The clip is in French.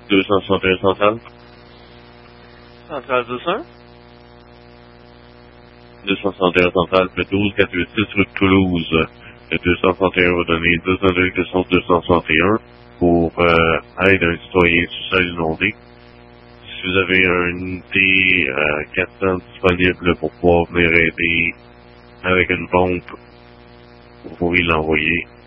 261 Centrale. Centrale 201? 261 Centrale, fait 12 486 rue de Toulouse. Le 261 va donner 202 question 261 pour aide à un citoyen suicide inondé. Si vous avez un unité 400 disponible pour pouvoir venir aider avec une pompe, vous pouvez l'envoyer.